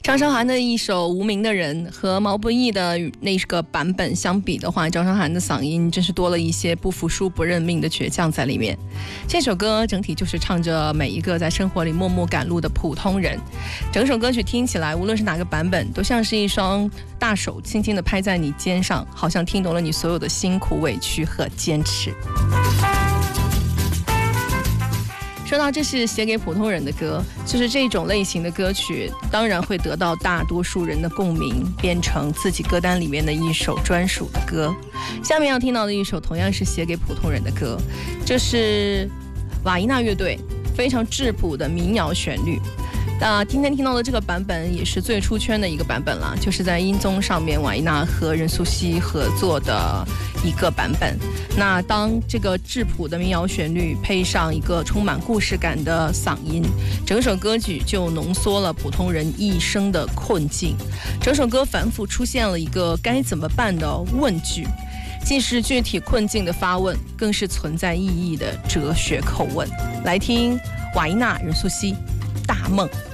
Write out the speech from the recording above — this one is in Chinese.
张韶涵的一首《无名的人》和毛不易的那个版本相比的话，张韶涵的嗓音真是多了一些不服输、不认命的倔强在里面。这首歌整体就是唱着每一个在生活里默默赶路的普通人。整首歌曲听起来，无论是哪个版本，都像是一双大手轻轻地拍在你肩上，好像听懂了你所有的辛苦、委屈和坚持。说到这是写给普通人的歌，就是这种类型的歌曲当然会得到大多数人的共鸣，变成自己歌单里面的一首专属的歌。下面要听到的一首同样是写给普通人的歌，这是瓦依娜乐队非常质朴的民谣旋律。今天听到的这个版本也是最出圈的一个版本了，就是在音综上面瓦依娜和任素汐合作的一个版本。那当这个质朴的民谣旋律配上一个充满故事感的嗓音，整首歌曲就浓缩了普通人一生的困境。整首歌反复出现了一个该怎么办的问句，既是具体困境的发问，更是存在意义的哲学叩问。来听瓦依娜、任素汐《大梦》。